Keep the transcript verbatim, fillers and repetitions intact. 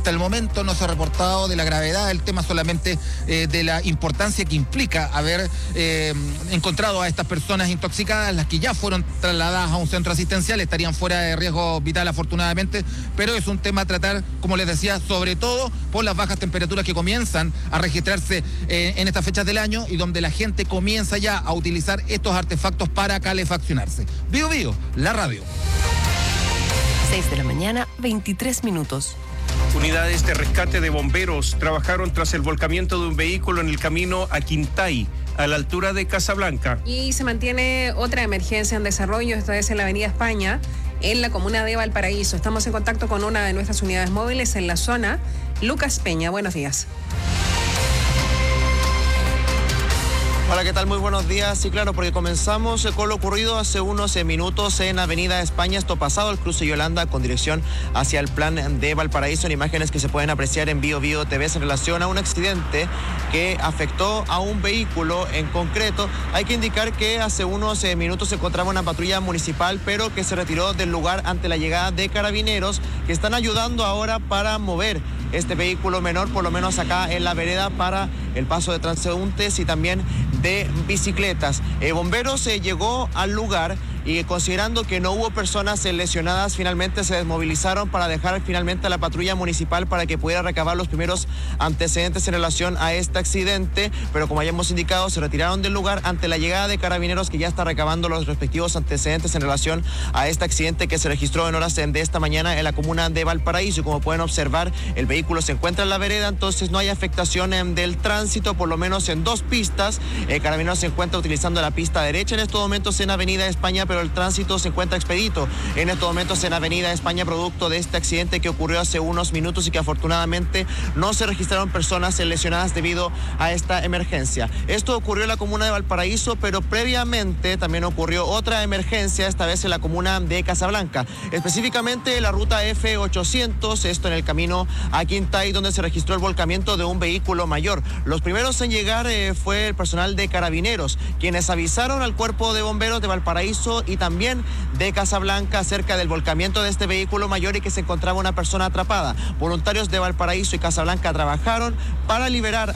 Hasta el momento no se ha reportado de la gravedad del tema, solamente eh, de la importancia que implica haber eh, encontrado a estas personas intoxicadas, las que ya fueron trasladadas a un centro asistencial, estarían fuera de riesgo vital afortunadamente, pero es un tema a tratar, como les decía, sobre todo por las bajas temperaturas que comienzan a registrarse eh, en estas fechas del año y donde la gente comienza ya a utilizar estos artefactos para calefaccionarse. Bio Bio, la radio. seis de la mañana, veintitrés minutos. Unidades de rescate de bomberos trabajaron tras el volcamiento de un vehículo en el camino a Quintay, a la altura de Casablanca. Y se mantiene otra emergencia en desarrollo, esta vez en la avenida España, en la comuna de Valparaíso. Estamos en contacto con una de nuestras unidades móviles en la zona. Lucas Peña, buenos días. Hola, ¿qué tal? Muy buenos días. Sí, claro, porque comenzamos con lo ocurrido hace unos minutos en Avenida España, esto pasado el cruce Yolanda con dirección hacia el plan de Valparaíso, en imágenes que se pueden apreciar en Bio Bio T V en relación a un accidente que afectó a un vehículo en concreto. Hay que indicar que hace unos minutos se encontraba una patrulla municipal, pero que se retiró del lugar ante la llegada de carabineros, que están ayudando ahora para mover este vehículo menor, por lo menos acá en la vereda, para el paso de transeúntes y también de bicicletas. Eh, bomberos eh, llegó al lugar y considerando que no hubo personas lesionadas, finalmente se desmovilizaron para dejar finalmente a la patrulla municipal para que pudiera recabar los primeros antecedentes en relación a este accidente, pero como ya hemos indicado, se retiraron del lugar ante la llegada de carabineros, que ya está recabando los respectivos antecedentes en relación a este accidente que se registró en horas de esta mañana en la comuna de Valparaíso. Y como pueden observar, el vehículo se encuentra en la vereda, entonces no hay afectación en, del tránsito, por lo menos en dos pistas. Eh, carabineros se encuentra utilizando la pista derecha en estos momentos en Avenida España, pero el tránsito se encuentra expedito en estos momentos en Avenida España, producto de este accidente que ocurrió hace unos minutos y que afortunadamente no se registraron personas lesionadas debido a esta emergencia. Esto ocurrió en la comuna de Valparaíso, pero previamente también ocurrió otra emergencia, esta vez en la comuna de Casablanca, específicamente en la ruta F ochocientos, esto en el camino a Quintay, donde se registró el volcamiento de un vehículo mayor. Los primeros en llegar eh, fue el personal de carabineros, quienes avisaron al cuerpo de bomberos de Valparaíso y también de Casablanca acerca del volcamiento de este vehículo mayor y que se encontraba una persona atrapada. Voluntarios de Valparaíso y Casablanca trabajaron para liberar